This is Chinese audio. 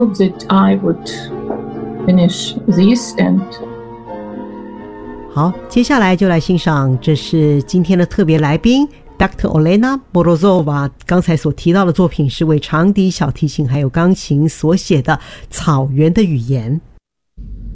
that I would finish this and 好，接下来就来欣赏，这是今天的特别来宾 Dr. Olena Morozova 刚才所提到的作品是为长笛、小提琴还有钢琴所写的《草原的语言》。